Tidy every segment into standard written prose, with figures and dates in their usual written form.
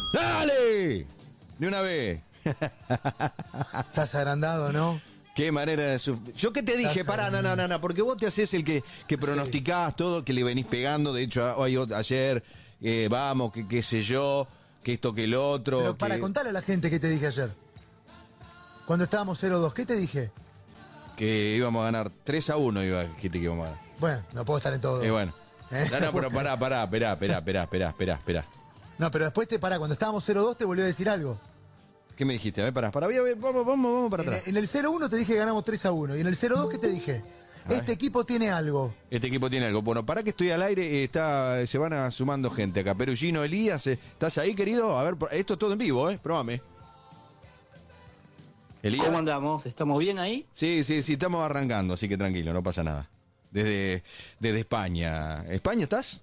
¡Dale! De una vez. Estás agrandado, ¿no? Qué manera de sufrir. Yo que te dije, pará, no, porque vos te haces el que pronosticás todo, que le venís pegando. De hecho, ayer, vamos, que qué sé yo, que esto, que el otro. Pero para contarle a la gente qué te dije ayer. Cuando estábamos 0-2, ¿qué te dije? Que íbamos a ganar 3-1, iba a decirte que íbamos a ganar. Bueno, no puedo estar en todo. Bueno. No, pero pará, esperá. No, pero después cuando estábamos 0-2 te volvió a decir algo. ¿Qué me dijiste? A ver, pará, vamos para atrás. En el 0-1 te dije que ganamos 3-1. Y en el 0-2, ¿qué te dije? Este equipo tiene algo. Este equipo tiene algo. Bueno, para que estoy al aire, se van sumando gente acá. Perugino, Elías, ¿estás ahí, querido? A ver, esto es todo en vivo, probame. Elías. ¿Cómo andamos? ¿Estamos bien ahí? Sí, estamos arrancando, así que tranquilo, no pasa nada. Desde España. ¿España estás?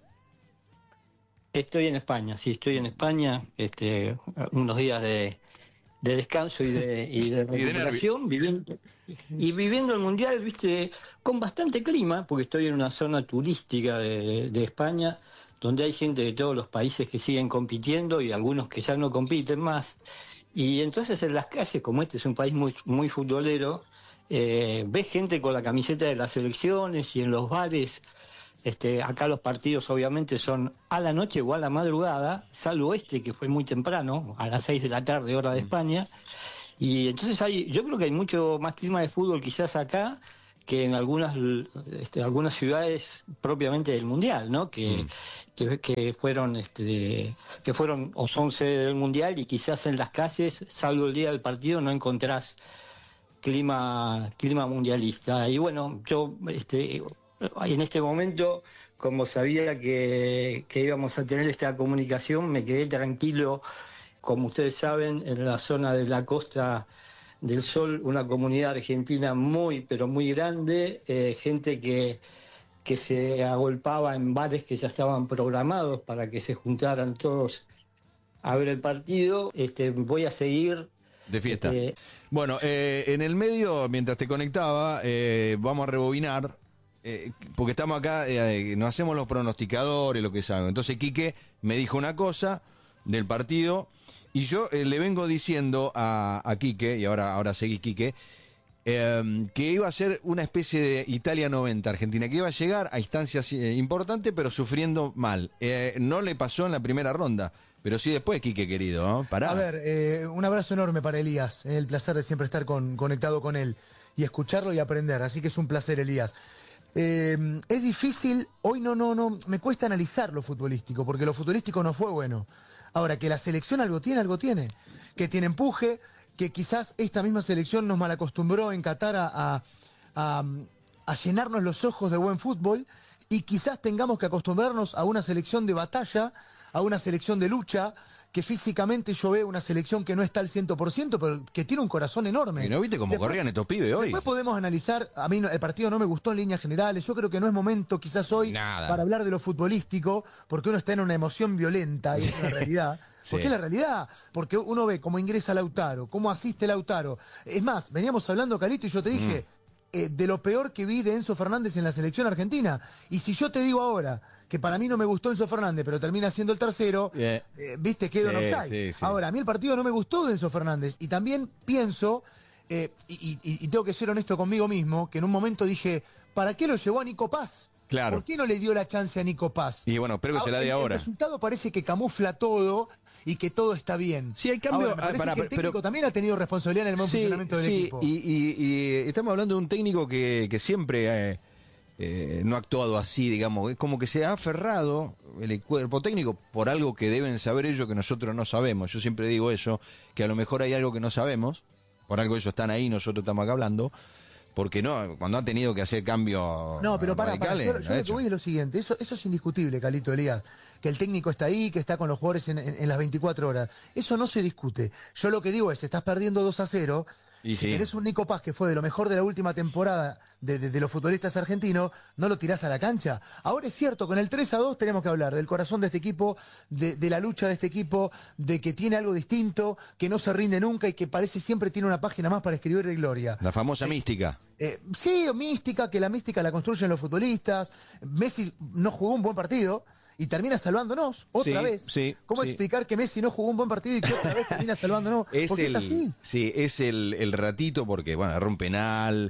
Estoy en España, sí, estoy en España. Unos días de descanso y de recuperación, viviendo el Mundial, viste, con bastante clima, porque estoy en una zona turística de España, donde hay gente de todos los países que siguen compitiendo y algunos que ya no compiten más. Y entonces en las calles, como este es un país muy, muy futbolero, ves gente con la camiseta de las selecciones y en los bares. Acá los partidos obviamente son a la noche o a la madrugada, salvo que fue muy temprano, a las 6 de la tarde, hora de España. Y entonces yo creo que hay mucho más clima de fútbol quizás acá que en algunas ciudades propiamente del Mundial, ¿no? Que fueron o son sede del Mundial, y quizás en las calles, salvo el día del partido, no encontrás clima mundialista. Y bueno, yo en este momento, como sabía que íbamos a tener esta comunicación, me quedé tranquilo, como ustedes saben, en la zona de la Costa del Sol, una comunidad argentina muy, pero muy grande, gente que se agolpaba en bares que ya estaban programados para que se juntaran todos a ver el partido. Voy a seguir de fiesta. Bueno, en el medio, mientras te conectaba, vamos a rebobinar. Porque estamos acá, nos hacemos los pronosticadores, lo que saben. Entonces Quique me dijo una cosa del partido y yo le vengo diciendo a Quique, y ahora seguí Quique, que iba a ser una especie de Italia 90 Argentina, que iba a llegar a instancias importantes pero sufriendo mal. No le pasó en la primera ronda, pero sí después, Quique querido, ¿no? Pará. A ver, un abrazo enorme para Elías, el placer de siempre estar conectado con él y escucharlo y aprender, así que es un placer, Elías. Es difícil, hoy no, me cuesta analizar lo futbolístico, porque lo futbolístico no fue bueno. Ahora, que la selección algo tiene, que tiene empuje, que quizás esta misma selección nos malacostumbró en Qatar a llenarnos los ojos de buen fútbol, y quizás tengamos que acostumbrarnos a una selección de batalla, a una selección de lucha, que físicamente yo veo una selección que no está al 100%, pero que tiene un corazón enorme. ¿Y no viste cómo corrían estos pibes hoy? Después podemos analizar, a mí el partido no me gustó en líneas generales, yo creo que no es momento quizás hoy para hablar de lo futbolístico, porque uno está en una emoción violenta, y es una realidad. Sí. ¿Por qué la realidad? Porque uno ve cómo ingresa Lautaro, cómo asiste Lautaro. Es más, veníamos hablando, Calito, y yo te dije... de lo peor que vi de Enzo Fernández en la selección argentina. Y si yo te digo ahora que para mí no me gustó Enzo Fernández, pero termina siendo el tercero, viste, quedo en offside. Sí. Ahora, a mí el partido no me gustó de Enzo Fernández. Y también pienso, y tengo que ser honesto conmigo mismo, que en un momento dije, ¿para qué lo llevó a Nico Paz? Claro. ¿Por qué no le dio la chance a Nico Paz? Y bueno, espero que se la dé ahora. El resultado parece que camufla todo y que todo está bien. Sí, hay cambio. Ahora, me parece que el técnico también ha tenido responsabilidad en el buen funcionamiento del equipo. Y estamos hablando de un técnico que siempre no ha actuado así, digamos. Es como que se ha aferrado el cuerpo técnico por algo que deben saber ellos que nosotros no sabemos. Yo siempre digo eso, que a lo mejor hay algo que no sabemos, por algo ellos están ahí, nosotros estamos acá hablando. Porque no, cuando ha tenido que hacer cambios radicales, yo lo que voy es lo siguiente, eso es indiscutible, Calito Elías, que el técnico está ahí, que está con los jugadores en las 24 horas, eso no se discute. Yo lo que digo es, estás perdiendo 2-0, y si tenés un Nico Paz que fue de lo mejor de la última temporada de los futbolistas argentinos, no lo tirás a la cancha. Ahora es cierto, con el 3-2 tenemos que hablar del corazón de este equipo, de la lucha de este equipo, de que tiene algo distinto, que no se rinde nunca y que parece siempre tiene una página más para escribir de gloria. La famosa mística. Sí, mística, que la mística la construyen los futbolistas. Messi no jugó un buen partido y termina salvándonos otra vez. ¿Cómo explicar que Messi no jugó un buen partido y que otra vez termina salvándonos? Porque es así. Sí, es el ratito porque, bueno, agarró un penal.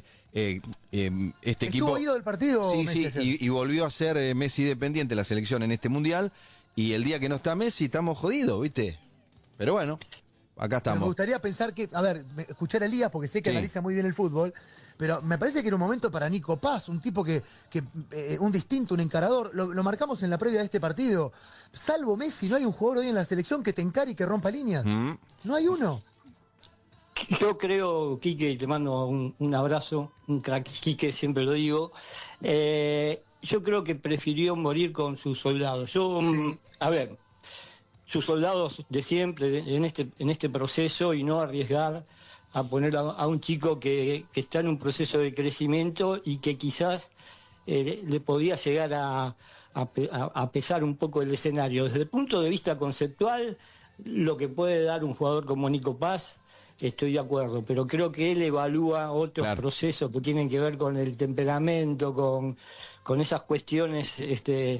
Este equipo estuvo ido del partido. Sí, y volvió a ser Messi dependiente de la selección en este mundial. Y el día que no está Messi, estamos jodidos, ¿viste? Pero bueno, acá estamos. Pero me gustaría pensar que, a ver, escuchar a Elías porque sé que analiza muy bien el fútbol, pero me parece que era un momento para Nico Paz, un tipo que un distinto, un encarador. Lo marcamos en la previa de este partido. Salvo Messi, no hay un jugador hoy en la selección que te encare y que rompa líneas. No hay uno. Yo creo, Quique, y te mando un abrazo, un crack, Quique, siempre lo digo. Yo creo que prefirió morir con sus soldados. A ver, sus soldados de siempre en este proceso y no arriesgar a poner a un chico que está en un proceso de crecimiento y que quizás le podía llegar a pesar un poco el escenario. Desde el punto de vista conceptual, lo que puede dar un jugador como Nico Paz, estoy de acuerdo, pero creo que él evalúa otros procesos que tienen que ver con el temperamento, con esas cuestiones te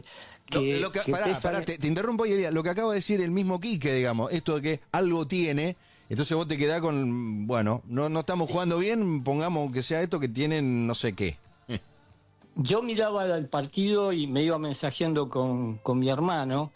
interrumpo, y lo que acaba de decir el mismo Quique, digamos, esto de que algo tiene, entonces vos te quedás con, bueno, no estamos jugando bien, pongamos que sea esto que tienen no sé qué. Yo miraba el partido y me iba mensajeando con mi hermano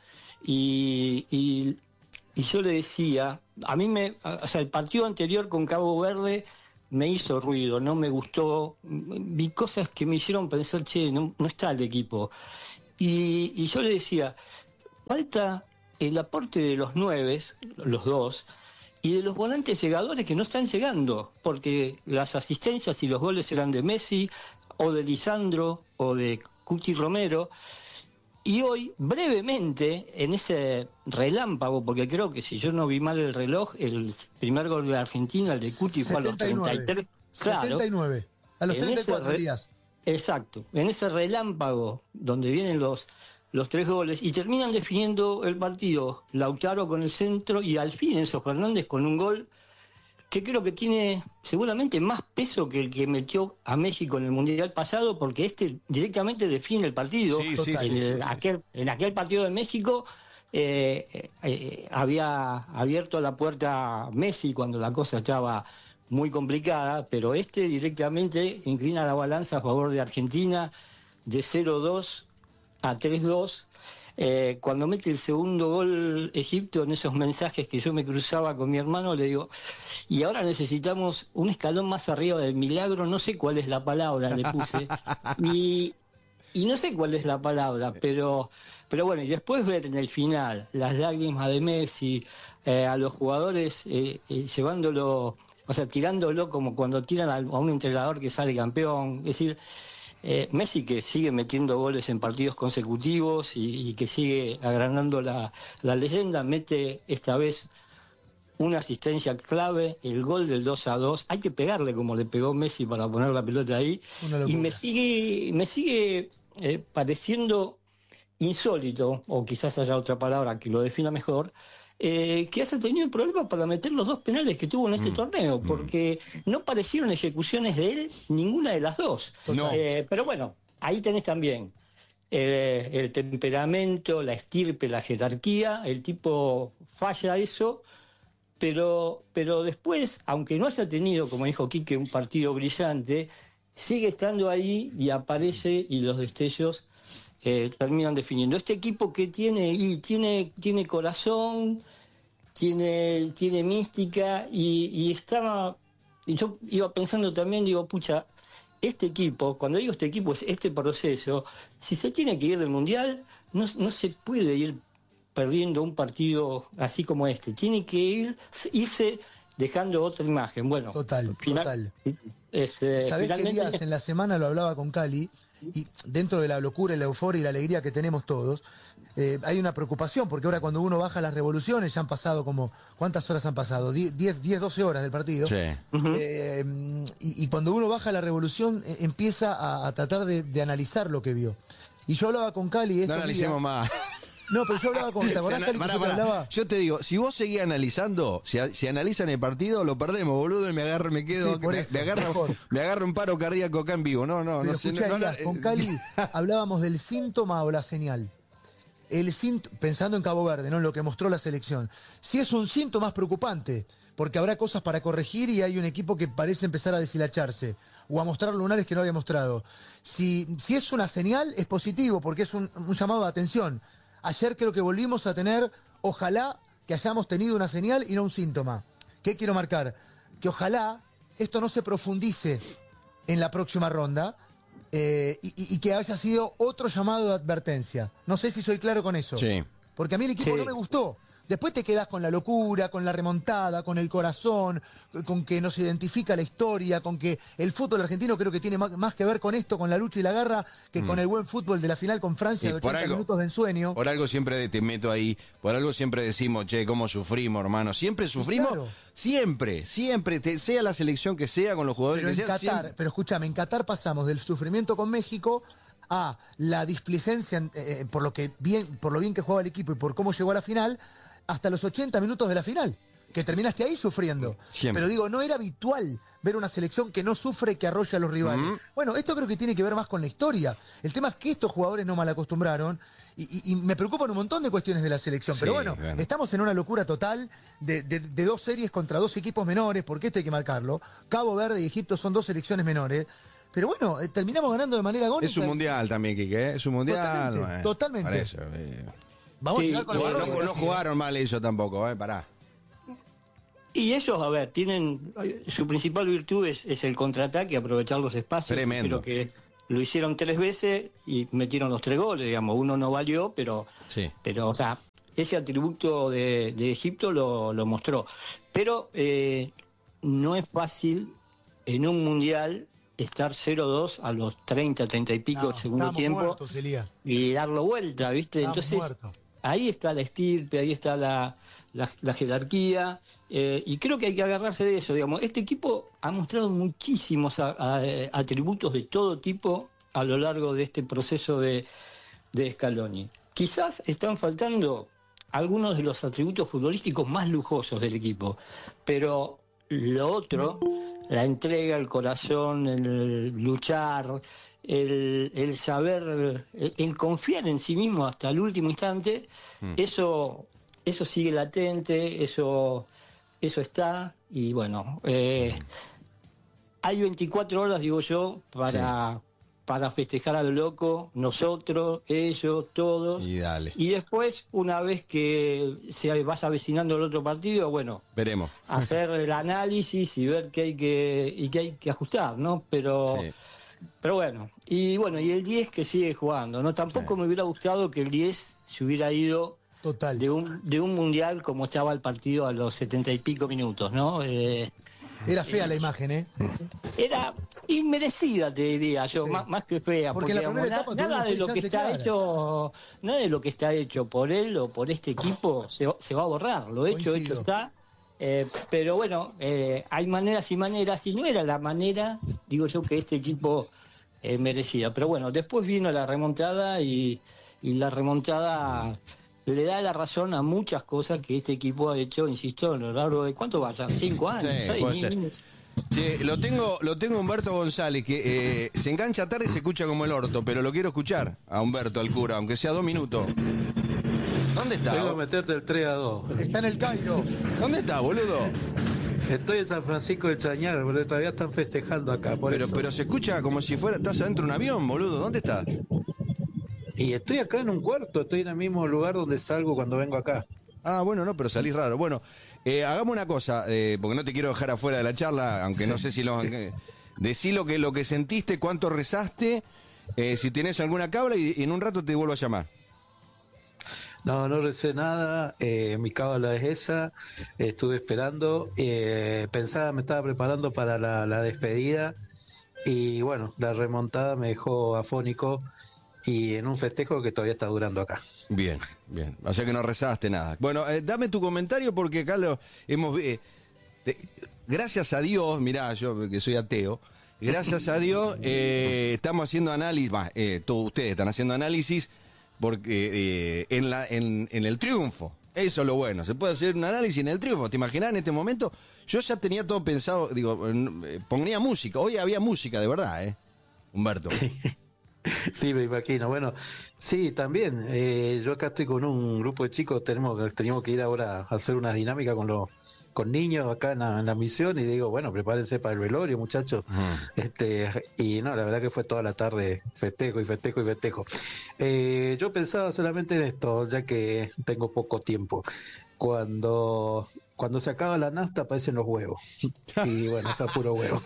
y yo le decía, a mí el partido anterior con Cabo Verde me hizo ruido, no me gustó, vi cosas que me hicieron pensar, no está el equipo. Y yo le decía, falta el aporte de los 9, los dos, y de los volantes llegadores que no están llegando, porque las asistencias y los goles eran de Messi, o de Lisandro, o de Cuti Romero. Y hoy, brevemente, en ese relámpago, porque creo que si yo no vi mal el reloj, el primer gol de Argentina, el de Cuti, fue a los 33. Claro, 79, a los 34 días. Exacto, en ese relámpago donde vienen los 3 goles y terminan definiendo el partido Lautaro con el centro y al fin Enzo Fernández con un gol que creo que tiene seguramente más peso que el que metió a México en el Mundial pasado, porque directamente define el partido. En aquel partido de México había abierto la puerta a Messi cuando la cosa estaba muy complicada, pero directamente inclina la balanza a favor de Argentina, de 0-2 a 3-2. Cuando mete el segundo gol Egipto, en esos mensajes que yo me cruzaba con mi hermano, le digo, y ahora necesitamos un escalón más arriba del milagro, no sé cuál es la palabra, le puse, y no sé cuál es la palabra, pero bueno, y después ver en el final las lágrimas de Messi, a los jugadores llevándolo, o sea, tirándolo como cuando tiran a un entrenador que sale campeón, es decir, Messi que sigue metiendo goles en partidos consecutivos y que sigue agrandando la leyenda, mete esta vez una asistencia clave, el gol del 2-2, hay que pegarle como le pegó Messi para poner la pelota ahí, y me sigue pareciendo insólito, o quizás haya otra palabra que lo defina mejor, que haya tenido problemas para meter los 2 penales que tuvo en este torneo, porque no parecieron ejecuciones de él ninguna de las dos. No. Pero bueno, ahí tenés también el temperamento, la estirpe, la jerarquía, el tipo falla eso, pero después, aunque no haya tenido, como dijo Quique, un partido brillante, sigue estando ahí y aparece y los destellos terminan definiendo. Este equipo que tiene corazón, tiene mística y yo iba pensando también, digo, pucha, este equipo, cuando digo este equipo es este proceso, si se tiene que ir del Mundial, no se puede ir perdiendo un partido así como este, tiene que irse dejando otra imagen. Bueno, total. ¿Sabés finalmente... que Elías, en la semana lo hablaba con Cali? Y dentro de la locura, la euforia y la alegría que tenemos todos, hay una preocupación, porque ahora cuando uno baja las revoluciones, ya han pasado como, ¿cuántas horas han pasado? 10, 12 horas del partido. Sí. Y cuando uno baja la revolución, empieza a tratar de analizar lo que vio. Y yo hablaba con Cali. No analicemos más. No, pero yo hablaba con... ¿Te acordás, Cali, que yo te hablaba? Yo te digo, si vos seguís analizando, si analizan el partido, lo perdemos, boludo, y me quedo... Sí, me agarro un paro cardíaco acá en vivo. No sé. Con Cali hablábamos del síntoma o la señal. pensando en Cabo Verde, ¿no? En lo que mostró la selección, sí es un síntoma más preocupante, porque habrá cosas para corregir y hay un equipo que parece empezar a deshilacharse o a mostrar lunares que no había mostrado. Si es una señal, es positivo, porque es un llamado de atención. Ayer creo que volvimos a tener, ojalá que hayamos tenido una señal y no un síntoma. ¿Qué quiero marcar? Que ojalá esto no se profundice en la próxima ronda, y que haya sido otro llamado de advertencia. No sé si soy claro con eso. Sí. Porque a mí el equipo no me gustó. Después te quedás con la locura, con la remontada, con el corazón, con que nos identifica la historia, con que el fútbol argentino creo que tiene más que ver con esto, con la lucha y la garra, que con el buen fútbol de la final con Francia de 80 minutos de ensueño. Por algo siempre te meto ahí, por algo siempre decimos, che, cómo sufrimos, hermano. Siempre sufrimos, claro. Siempre, sea la selección que sea, con los jugadores pero que sea. Qatar, pero escúchame, en Qatar pasamos del sufrimiento con México a la displicencia por lo bien que jugaba el equipo y por cómo llegó a la final, hasta los 80 minutos de la final, que terminaste ahí sufriendo. Siempre. Pero digo, no era habitual ver una selección que no sufre, que arrolla a los rivales. Bueno, esto creo que tiene que ver más con la historia. El tema es que estos jugadores no malacostumbraron y me preocupan un montón de cuestiones de la selección. Pero bueno, estamos en una locura total de 2 series contra 2 equipos menores, porque esto hay que marcarlo. Cabo Verde y Egipto son 2 selecciones menores. Pero bueno, terminamos ganando de manera agónica. Es un mundial también, Quique, ¿eh? Es un mundial. Totalmente. Para eso, Vamos a llegar con no jugaron mal ellos tampoco, pará. Y ellos, a ver, tienen su principal virtud es el contraataque, aprovechar los espacios. Tremendo. Creo que lo hicieron 3 veces y metieron los 3 goles, digamos. Uno no valió, pero o sea, ese atributo de Egipto lo mostró. Pero no es fácil en un mundial estar 0-2 a los 30 y pico del segundo tiempo muertos, y darlo vuelta, ¿viste? Entonces, ahí está la estirpe, ahí está la jerarquía, y creo que hay que agarrarse de eso, digamos. Este equipo ha mostrado muchísimos atributos de todo tipo a lo largo de este proceso de Scaloni. Quizás están faltando algunos de los atributos futbolísticos más lujosos del equipo, pero lo otro, la entrega, el corazón, el luchar, el saber, el confiar en sí mismo hasta el último instante, eso sigue latente, eso está, y bueno, hay 24 horas, digo yo, para festejar a lo loco, nosotros, ellos, todos. Y dale. Y después, una vez que se vas avecinando el otro partido, bueno, veremos. Hacer el análisis y ver qué hay que ajustar, ¿no? Pero bueno, y el 10 que sigue jugando, ¿no? Tampoco me hubiera gustado que el 10 se hubiera ido de un mundial como estaba el partido a los 70 y pico minutos, ¿no? Era fea la imagen, ¿eh? Era inmerecida, te diría yo, más que fea, porque digamos, nada de lo que está hecho, nada de lo que está hecho por él o por este equipo se va a borrar. Lo hecho está. Pero bueno, hay maneras y maneras, y no era la manera, digo yo, que este equipo merecía. Pero bueno, después vino la remontada y la remontada le da la razón a muchas cosas que este equipo ha hecho, insisto, a lo largo de, ¿cuánto vaya? 5 años, 6. Che, lo tengo Humberto González, que se engancha tarde y se escucha como el orto, pero lo quiero escuchar a Humberto, al cura, aunque sea 2 minutos. ¿Dónde está? Vengo a meterte el 3-2. Está en el Cairo. ¿Dónde está, boludo? Estoy en San Francisco de Chañar, boludo, todavía están festejando acá. Pero se escucha como si estás adentro de un avión, boludo. ¿Dónde estás? Y estoy acá en un cuarto, estoy en el mismo lugar donde salgo cuando vengo acá. Ah, bueno, no, pero salís raro. Bueno, hagamos una cosa, porque no te quiero dejar afuera de la charla, aunque no sé si decí lo que sentiste, cuánto rezaste, si tenés alguna cabla y en un rato te vuelvo a llamar. No recé nada, mi cábala es esa, estuve esperando, me estaba preparando para la despedida y bueno, la remontada me dejó afónico y en un festejo que todavía está durando acá. Bien, o sea que no rezaste nada. Bueno, dame tu comentario porque acá hemos... gracias a Dios, mirá, yo que soy ateo, gracias a Dios estamos haciendo análisis, todos ustedes están haciendo análisis porque en el triunfo, eso es lo bueno, se puede hacer un análisis en el triunfo. ¿Te imaginás en este momento? Yo ya tenía todo pensado, digo, ponía música, hoy había música de verdad, Humberto. Sí, me imagino. Bueno, sí, también. Yo acá estoy con un grupo de chicos, teníamos que ir ahora a hacer una dinámica con niños acá en la misión y digo, bueno, prepárense para el velorio, muchachos. Y no, la verdad que fue toda la tarde festejo y festejo y festejo. Yo pensaba solamente en esto, ya que tengo poco tiempo. Cuando se acaba la nafta aparecen los huevos. Y bueno, está puro huevo.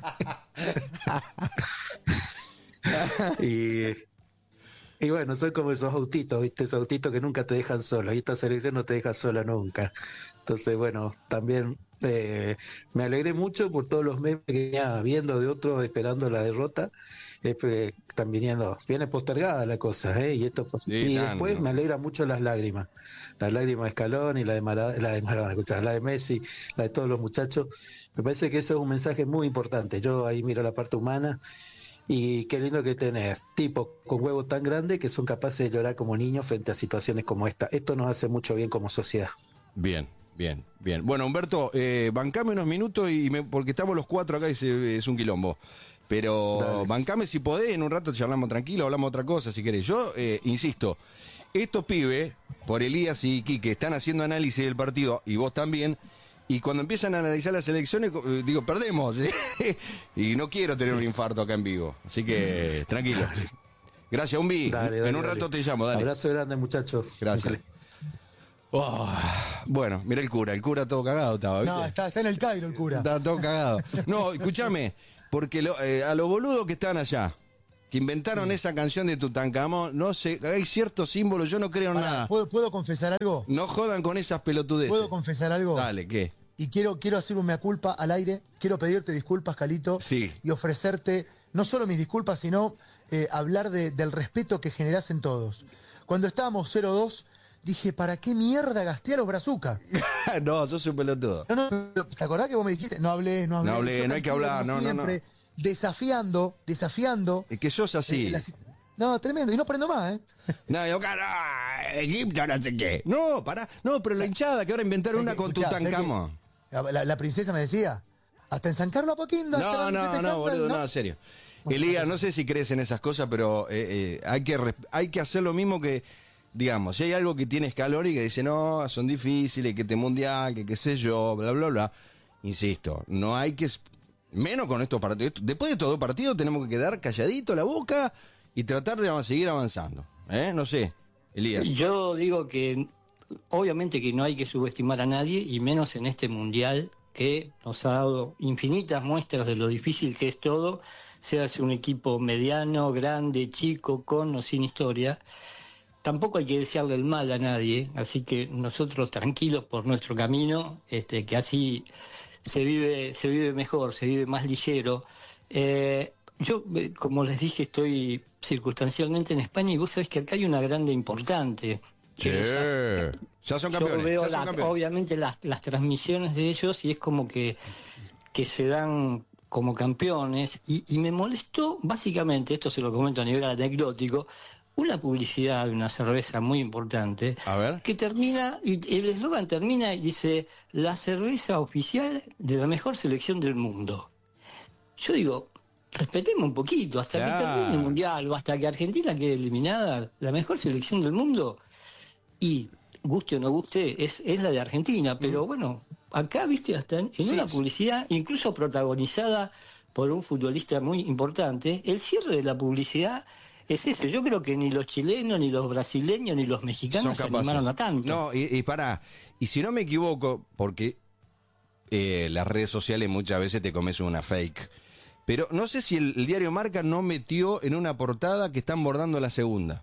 Y bueno, son como esos autitos, ¿viste? Esos autitos que nunca te dejan solo. Y esta selección no te deja sola nunca. Entonces, bueno, también me alegré mucho por todos los memes que venía viendo de otros esperando la derrota. Están viene postergada la cosa, ¿eh? Y después me alegra mucho las lágrimas. Las lágrimas de Scaloni, la de Maradona, la de Messi, la de todos los muchachos. Me parece que eso es un mensaje muy importante. Yo ahí miro la parte humana. Y qué lindo que tener tipos con huevos tan grandes que son capaces de llorar como niños frente a situaciones como esta. Esto nos hace mucho bien como sociedad. Bien. Bueno, Humberto, bancame unos minutos porque estamos los cuatro acá y es un quilombo. Pero dale. Bancame si podés, en un rato charlamos tranquilo, hablamos otra cosa si querés. Yo, insisto, estos pibes, por Elías y Quique, están haciendo análisis del partido, y vos también. Y cuando empiezan a analizar las elecciones, digo, perdemos. Y no quiero tener un infarto acá en vivo. Así que, tranquilo. Gracias, Umbi. En un rato te llamo, dale. Abrazo grande, muchachos. Gracias. Bueno, mira el cura todo cagado estaba, ¿viste? No, está en el Cairo el cura. Está todo cagado. No, escúchame, porque a los boludos que están allá, que inventaron esa canción de Tutankamón, no sé, hay ciertos símbolos, yo no creo en nada. ¿Puedo confesar algo? No jodan con esas pelotudeces. ¿Puedo confesar algo? Dale, ¿qué? Y quiero hacer un mea culpa al aire, quiero pedirte disculpas, Calito, sí. Y ofrecerte no solo mis disculpas, sino hablar del respeto que generás en todos. Cuando estábamos 0-2, dije, ¿para qué mierda gasté a los Brazucas? No, sos un pelotudo. No, ¿te acordás que vos me dijiste? No hablé. No hay que hablar, no. Desafiando. Es que sos así. No, tremendo, y no prendo más, ¿eh? No, Egipto, no sé qué. No, pará. No, pero la hinchada que ahora inventaron una con Tutankamón. La princesa me decía, hasta en San Carlos Apoquindo. No, boludo, no, en serio. Elías, no sé si crees en esas cosas, pero hay que hacer lo mismo que, digamos, si hay algo que tiene Scaloni que dice, no, son difíciles, que este mundial, que qué sé yo, bla, bla, bla. Insisto, no hay que, menos con estos partidos. Después de todo partido tenemos que quedar calladito la boca y tratar de seguir avanzando. No sé, Elías. Yo digo que obviamente que no hay que subestimar a nadie, y menos en este mundial que nos ha dado infinitas muestras de lo difícil que es todo, seas un equipo mediano, grande, chico, con o sin historia. Tampoco hay que desearle el mal a nadie, así que nosotros tranquilos por nuestro camino, que así se vive mejor, se vive más ligero. Yo, como les dije, estoy circunstancialmente en España, y vos sabés que acá hay una grande importante. Sí, ya son campeones. Yo veo obviamente las transmisiones de ellos, y es como que se dan como campeones, y me molestó básicamente, esto se lo comento a nivel anecdótico, una publicidad de una cerveza muy importante, a ver, que termina, y el eslogan termina y dice, la cerveza oficial de la mejor selección del mundo. Yo digo, respetemos un poquito, hasta que termine el mundial, o hasta que Argentina quede eliminada, la mejor selección del mundo, y guste o no guste, es la de Argentina, pero bueno, acá, viste, hasta en una publicidad, incluso protagonizada por un futbolista muy importante, el cierre de la publicidad es eso. Yo creo que ni los chilenos, ni los brasileños, ni los mexicanos se animaron a tanto. No, y pará, y si no me equivoco, porque las redes sociales muchas veces te comes una fake, pero no sé si el diario Marca no metió en una portada que están bordando la segunda.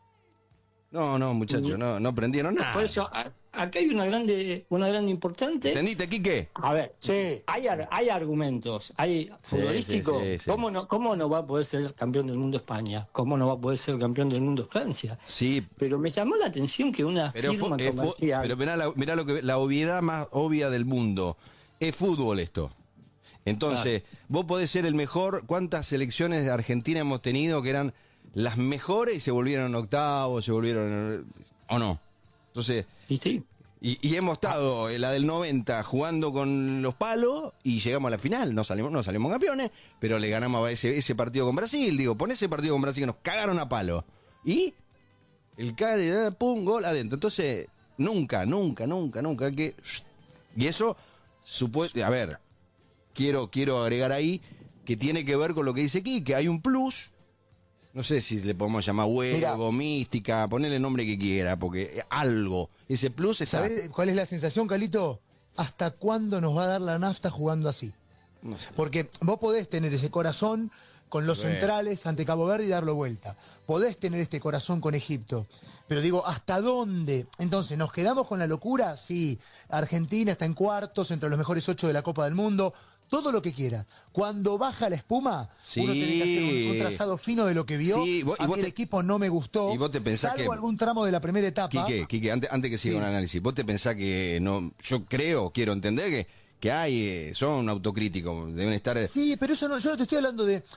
No, muchachos, no prendieron nada. Por eso, acá hay una grande importante. ¿Entendiste, Quique? A ver, sí. Hay argumentos, hay futbolísticos. Sí. ¿Cómo no va a poder ser campeón del mundo España? ¿Cómo no va a poder ser campeón del mundo Francia? Sí. Pero me llamó la atención que una firma comercial... Pero mirá la obviedad más obvia del mundo. Es fútbol esto. Entonces, vos podés ser el mejor. ¿Cuántas selecciones de Argentina hemos tenido que eran las mejores y se volvieron octavos, ¿o no? Entonces, sí. Y hemos estado en la del 90 jugando con los palos y llegamos a la final. No salimos campeones, pero le ganamos a ese partido con Brasil. Digo, pon ese partido con Brasil que nos cagaron a palo. Y el pum, gol adentro. Entonces, nunca que... Y eso, a ver, quiero agregar ahí que tiene que ver con lo que dice aquí, que hay un plus. No sé si le podemos llamar huevo, mística, ponerle el nombre que quiera, porque algo, ese plus está... ¿Sabés cuál es la sensación, Calito? ¿Hasta cuándo nos va a dar la nafta jugando así? No sé. Porque vos podés tener ese corazón con los centrales ante Cabo Verde y darlo vuelta. Podés tener este corazón con Egipto. Pero digo, ¿hasta dónde? Entonces, ¿nos quedamos con la locura? Sí, Argentina está en cuartos, entre los mejores 8 de la Copa del Mundo... Todo lo que quiera. Cuando baja la espuma, uno tiene que hacer un trazado fino de lo que vio. Sí, a mí el equipo no me gustó. ¿Y vos te pensás salvo algún tramo de la primera etapa. Quique, antes que siga un análisis, ¿vos te pensás que no? Yo quiero entender que hay, son autocríticos, deben estar... Sí, pero eso no, yo no te estoy hablando de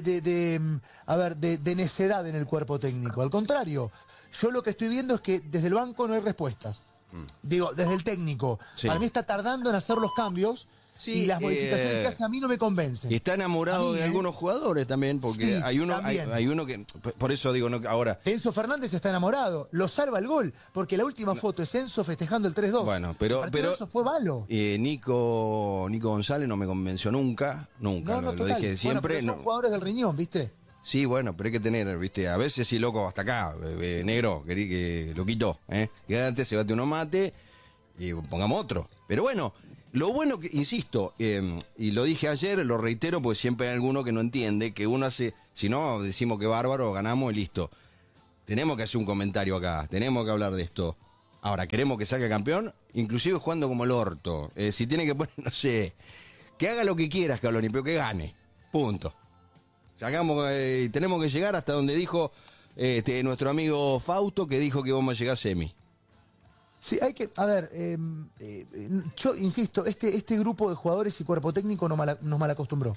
necedad en el cuerpo técnico. Al contrario, yo lo que estoy viendo es que desde el banco no hay respuestas. Digo, desde el técnico. Sí. Para mí está tardando en hacer los cambios. Sí, y las modificaciones que hace a mí no me convencen. Y está enamorado de algunos jugadores también, porque sí, hay uno que, por eso digo, no, ahora... Enzo Fernández está enamorado, lo salva el gol, porque la última foto es Enzo festejando el 3-2. Bueno, pero eso fue malo. Nico González no me convenció nunca, lo dije siempre. Bueno, son jugadores del riñón, ¿viste? Sí, bueno, pero hay que tener, ¿viste? A veces sí, loco, hasta acá, negro, querí que lo quitó, Quédate, se bate uno mate y pongamos otro. Pero bueno... Lo bueno que, insisto, y lo dije ayer, lo reitero, porque siempre hay alguno que no entiende, que uno hace, si no, decimos que bárbaro, ganamos y listo. Tenemos que hacer un comentario acá, tenemos que hablar de esto. Ahora, queremos que salga campeón, inclusive jugando como el orto. Si tiene que poner, no sé, que haga lo que quiera Scaloni, pero que gane. Punto. Tenemos que llegar hasta donde dijo nuestro amigo Fausto, que dijo que vamos a llegar a semi. Sí, hay que, a ver, yo insisto, este grupo de jugadores y cuerpo técnico nos malacostumbró.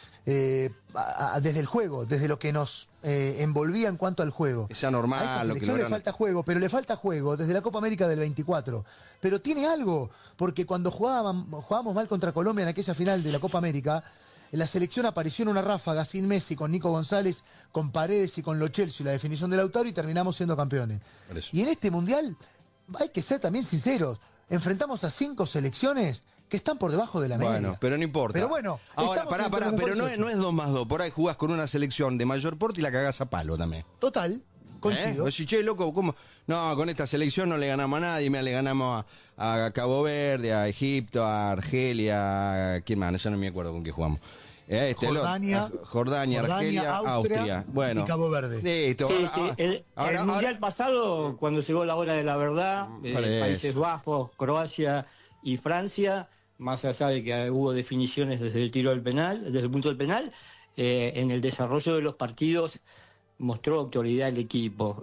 Desde el juego, desde lo que nos envolvía en cuanto al juego. Es anormal. A esta selección le falta juego, pero le falta juego desde la Copa América del 24. Pero tiene algo, porque cuando jugábamos mal contra Colombia en aquella final de la Copa América, la selección apareció en una ráfaga sin Messi, con Nico González, con Paredes y con Lo Celso y la definición de Lautaro, y terminamos siendo campeones. Y en este Mundial... Hay que ser también sinceros. Enfrentamos a 5 selecciones que están por debajo de la media. Bueno, pero no importa. Pero bueno, ahora, pará, pero no es 2+2. Por ahí jugás con una selección de mayor porte y la cagás a palo también. Total, coincido. Pues si, che, loco, ¿cómo? No, con esta selección no le ganamos a nadie. Le ganamos a Cabo Verde, a Egipto, a Argelia, ¿a quién más? Ya no me acuerdo con qué jugamos. Jordania, Argelia, Austria, bueno, y Cabo Verde. Listo. Sí. El Mundial pasado, cuando llegó la hora de la verdad, Países Bajos, Croacia y Francia, más allá de que hubo definiciones desde el tiro del penal, desde el punto del penal, en el desarrollo de los partidos mostró autoridad el equipo.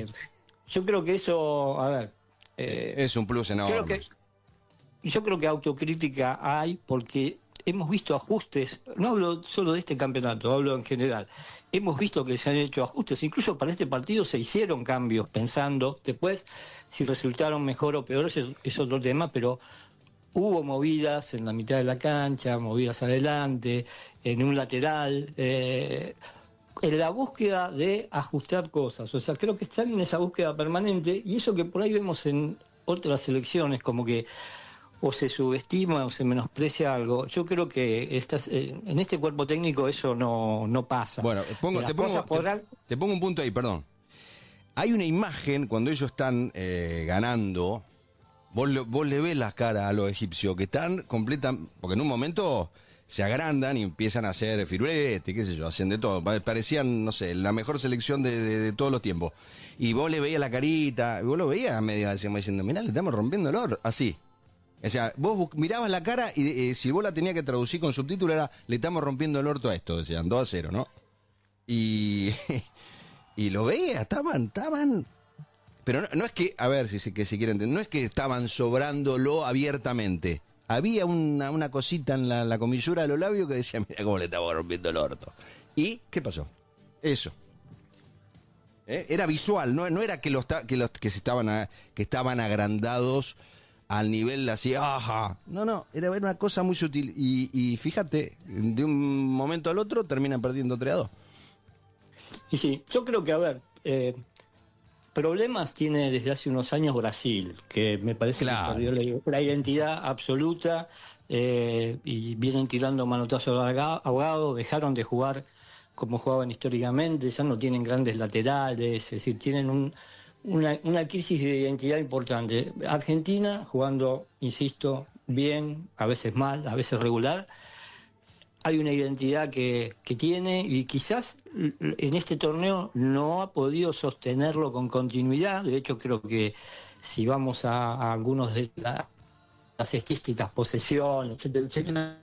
Yo creo que eso, es un plus enorme. Yo creo que autocrítica hay porque hemos visto ajustes, no hablo solo de este campeonato, hablo en general. Hemos visto que se han hecho ajustes, incluso para este partido se hicieron cambios pensando, después si resultaron mejor o peor es otro tema, pero hubo movidas en la mitad de la cancha, movidas adelante, en un lateral, en la búsqueda de ajustar cosas. O sea, creo que están en esa búsqueda permanente y eso que por ahí vemos en otras selecciones como que o se subestima o se menosprecia algo. Yo creo que en este cuerpo técnico eso no pasa. Bueno, te pongo un punto ahí, perdón. Hay una imagen cuando ellos están ganando, vos le ves las caras a los egipcios que están porque en un momento se agrandan y empiezan a hacer firulete, qué sé yo, hacen de todo. Parecían, no sé, la mejor selección de todos los tiempos. Y vos le veías la carita, y vos lo veías medio diciendo, mirá, le estamos rompiendo el oro, así. O sea, vos mirabas la cara y si vos la tenías que traducir con subtítulo era, le estamos rompiendo el orto a esto, decían, 2-0, ¿no? Y lo veía, estaban, pero no es que, a ver si se quiere entender, no es que estaban sobrándolo abiertamente. Había una cosita en la comisura de los labios que decía, mira cómo le estamos rompiendo el orto. ¿Y qué pasó? Eso. Era visual, no era que estaban agrandados al nivel así, ajá. No, era una cosa muy sutil. Y fíjate, de un momento al otro terminan perdiendo 3-2. Y sí, yo creo que, a ver, problemas tiene desde hace unos años Brasil, que me parece que perdió la identidad absoluta y vienen tirando manotazos ahogados, dejaron de jugar como jugaban históricamente, ya no tienen grandes laterales, es decir, tienen una crisis de identidad importante. Argentina jugando, insisto, bien, a veces mal, a veces regular. Hay una identidad que tiene y quizás en este torneo no ha podido sostenerlo con continuidad. De hecho, creo que si vamos a algunos de las estadísticas, posesión, etcétera, etcétera,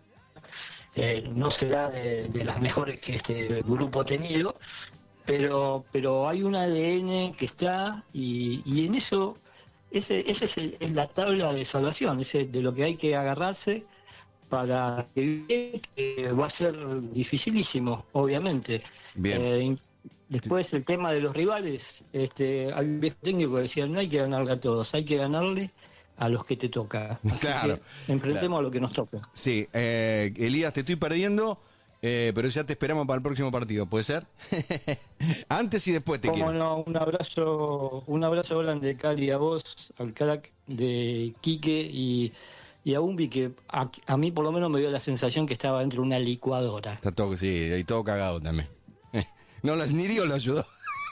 no será de las mejores que este grupo ha tenido, pero hay un ADN que está y en eso, ese es la tabla de salvación, ese de lo que hay que agarrarse para que va a ser dificilísimo, obviamente. Bien. Después el tema de los rivales, hay un viejo técnico que decía, no hay que ganarle a todos, hay que ganarle a los que te toca. Claro. Enfrentemos a lo que nos toca. Sí, Elías, te estoy perdiendo, pero ya te esperamos para el próximo partido, ¿puede ser? Antes y después te quiero. Cómo no, un abrazo grande, Cali, a vos, al crack de Quique y a Umbi, que a mí por lo menos me dio la sensación que estaba dentro de una licuadora. Está todo, sí, y todo cagado también. Ni Dios lo ayudó.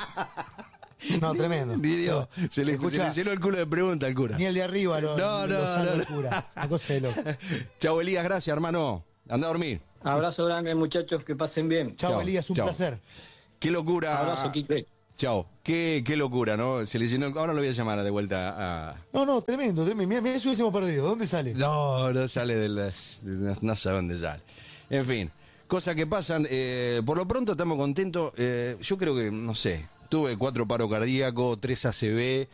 No, tremendo. Ni Dios. Se le llenó el culo de pregunta al cura. Ni el de arriba lo cura. Una cosa de loco. Chau, Elías, gracias, hermano. Anda a dormir. Abrazo grande, muchachos, que pasen bien. Chau, Elías, un placer. Qué locura. Abrazo, Quique. Chao, qué locura, ¿no? Se le llenó. Ahora lo voy a llamar de vuelta a. No, tremendo. Mira, eso hubiésemos perdido. ¿Dónde sale? No sale no sé dónde sale. En fin, cosas que pasan. Por lo pronto estamos contentos. Yo creo que, no sé, tuve 4 paros cardíacos, 3 ACV.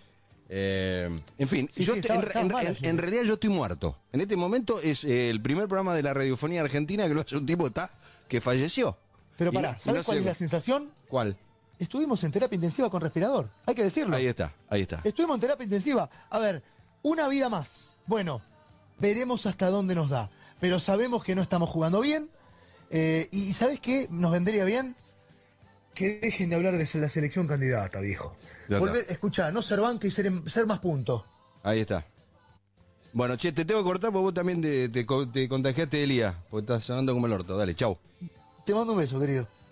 En fin, sí, yo en realidad yo estoy muerto. En este momento es el primer programa de la radiofonía argentina que lo hace un tipo que falleció. Pero pará, ¿sabes cuál es la sensación? ¿Cuál? Estuvimos en terapia intensiva con respirador, hay que decirlo. Ahí está. Estuvimos en terapia intensiva. A ver, una vida más. Bueno, veremos hasta dónde nos da. Pero sabemos que no estamos jugando bien. Y ¿sabes qué? Nos vendría bien que dejen de hablar de la selección candidata, viejo. Escuchá, no ser banca y ser más puntos. Ahí está. Bueno, che, te tengo que cortar porque vos también te contagiaste de Elías, porque estás sonando como el orto. Dale, chau. Te mando un beso, querido.